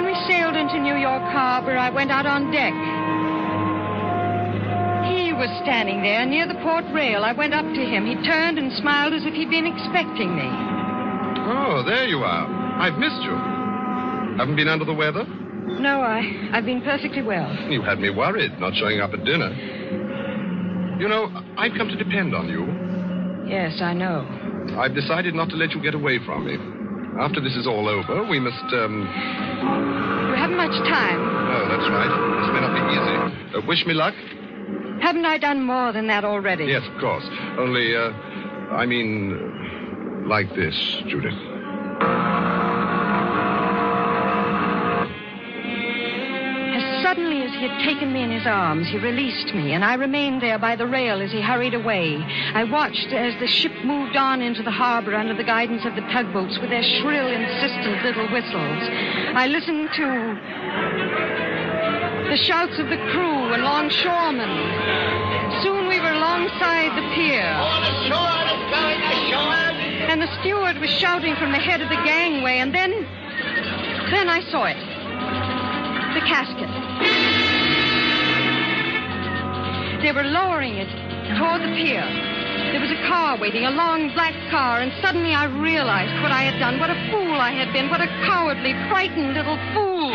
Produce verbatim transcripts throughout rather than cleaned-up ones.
when we sailed into New York Harbor, I went out on deck. He was standing there near the port rail. I went up to him. He turned and smiled as if he'd been expecting me. Oh, there you are. I've missed you. Haven't been under the weather? No, I, I've been perfectly well. You had me worried, not showing up at dinner. You know, I've come to depend on you. Yes, I know. I've decided not to let you get away from me. After this is all over, we must, um... You haven't much time. Oh, that's right. This may not be easy. Uh, wish me luck. Haven't I done more than that already? Yes, of course. Only, uh, I mean, like this, Judith. As suddenly as he had taken me in his arms, he released me, and I remained there by the rail as he hurried away. I watched as the ship moved on into the harbor under the guidance of the tugboats with their shrill, insistent little whistles. I listened to the shouts of the crew and longshoremen. Soon we were alongside the pier. All ashore is going ashore. And the steward was shouting from the head of the gangway, and then... Then I saw it. The casket. They were lowering it toward the pier. There was a car waiting, a long black car, and suddenly I realized what I had done, what a fool I had been, what a cowardly, frightened little fool.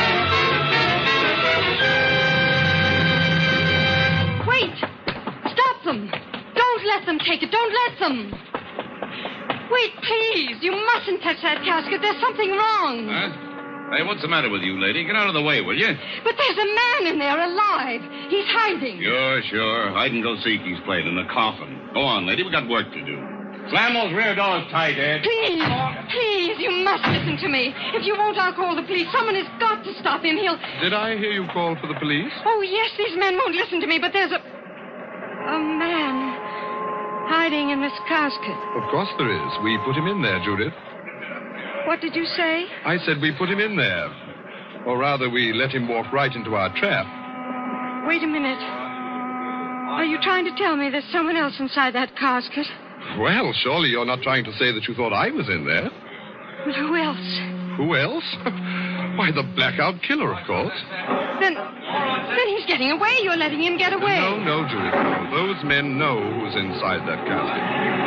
Wait! Stop them! Don't let them take it! Don't let them! Wait, please! You mustn't touch that casket. There's something wrong. Huh? Hey, what's the matter with you, lady? Get out of the way, will you? But there's a man in there alive. He's hiding. Sure, sure. Hide and go seek he's played in a coffin. Go on, lady. We got work to do. Slam those rear doors tight, Ed. Please, please, you must listen to me. If you won't, I'll call the police. Someone has got to stop him. He'll... Did I hear you call for the police? Oh, yes, these men won't listen to me, but there's a... A man hiding in this casket. Of course there is. We put him in there, Judith. What did you say? I said we put him in there. Or rather, we let him walk right into our trap. Wait a minute. Are you trying to tell me there's someone else inside that casket? Well, surely you're not trying to say that you thought I was in there. Well, who else? Who else? Why, the blackout killer, of course. Then, then he's getting away. You're letting him get away. No, no, Judith, no. Those men know who's inside that casket.